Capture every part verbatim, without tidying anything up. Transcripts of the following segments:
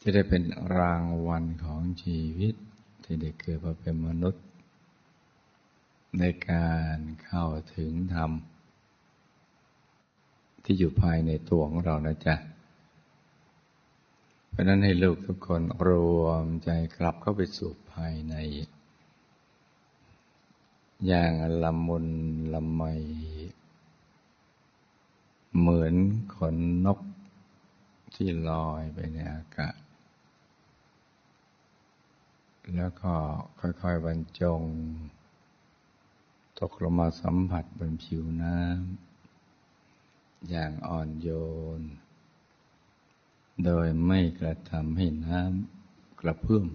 ที่ได้เป็นรางวัลของชีวิตที่ได้เกิดมาเป็นมนุษย์ในการเข้าถึงธรรมที่อยู่ภายในตัวของเรานะจ๊ะเพราะนั้นให้ลูกทุกคนรวมใจกลับเข้าไปสู่ภายในอย่างละมุนละไมเหมือนขนนกที่ลอยไปในอากาศแล้วก็ค่อยๆบรรจงตกลงมาสัมผัสบนผิวน้ำอย่างอ่อนโยนโดยไม่กระทำให้น้ำกระเพื่อม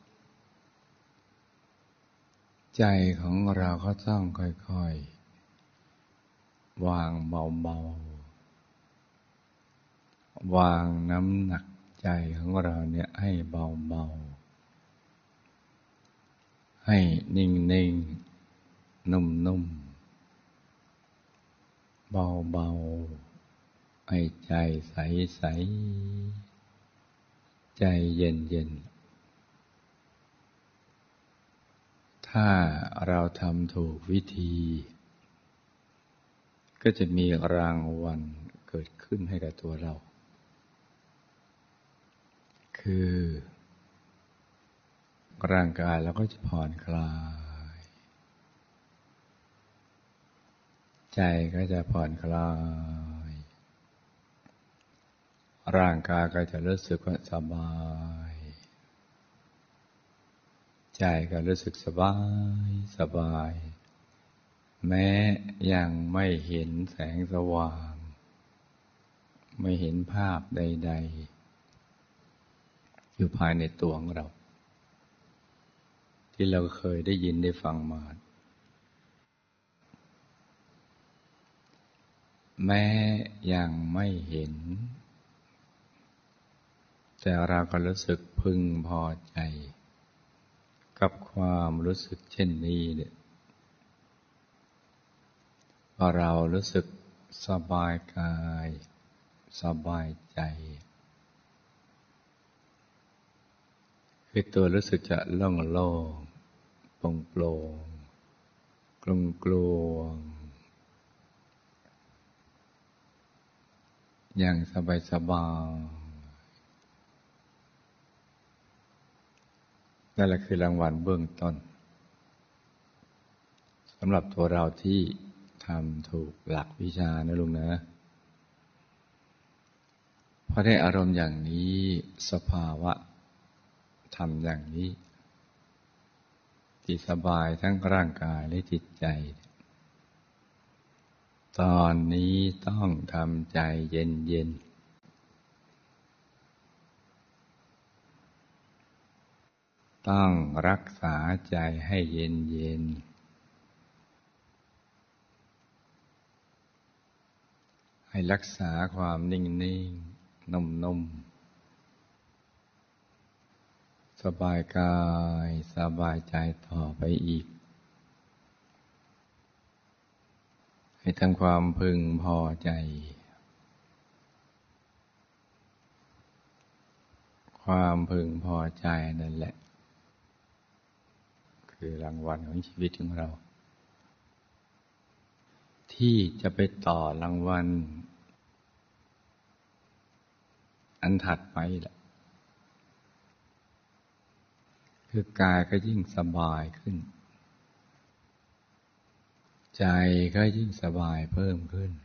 ใจของเราก็ต้องค่อยๆวางเบาๆวางน้ำหนักใจของเราเนี่ยให้เบาๆให้นิ่งๆนุ่มๆเบาๆให้ใจใสๆใจเย็นๆถ้าเราทำถูกวิธีก็จะมีรางวัลเกิดขึ้นให้กับตัวเราคือร่างกายเราก็จะผ่อนคลายใจก็จะผ่อนคลายร่างกายก็จะรู้สึกว่าสบายใจก็รู้สึกสบายสบายแม้ยังไม่เห็นแสงสว่างไม่เห็นภาพใดๆอยู่ภายในตัวของเราที่เราเคยได้ยินได้ฟังมาแม้ยังไม่เห็นแต่เราก็รู้สึกพึงพอใจกับความรู้สึกเช่นนี้เนี่ยพอเรารู้สึกสบายกายสบายใจคือตัวรู้สึกจะโล่งโล่งโปร่งโปร่งกลมกลวงอย่างสบายสบายนั่นแหละคือรางวัลเบื้องต้นสำหรับตัวเราที่ทำถูกหลักวิชานะลุงนะพอได้อารมณ์อย่างนี้สภาวะทำอย่างนี้ที่สบายทั้งร่างกายและจิตใจตอนนี้ต้องทำใจเย็นๆต้องรักษาใจให้เย็นๆให้รักษาความนิ่งๆนุ่มๆสบายกายสบายใจต่อไปอีกให้ทำความพึงพอใจความพึงพอใจนั่นแหละคือรางวัลของชีวิตของเราที่จะไปต่อรางวัลอันถัดไปแหละคือกายก็ยิ่งสบายขึ้นใจก็ยิ่งสบายเพิ่มขึ้น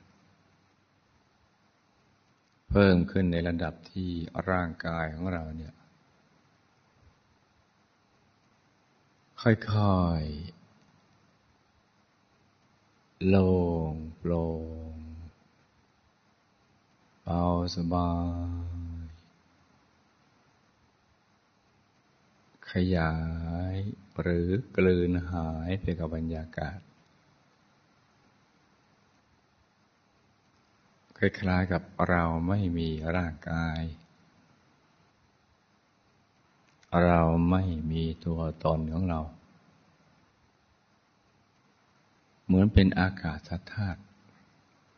เพิ่มขึ้นในระดับที่ร่างกายของเราเนี่ยค่อยๆโล่งโปร่งเบาสบายขยายหรือกลืนหายไปกับบรรยากาศคล้ายๆกับเราไม่มีร่างกายเราไม่มีตัวตนของเราเหมือนเป็นอากาศธาตุ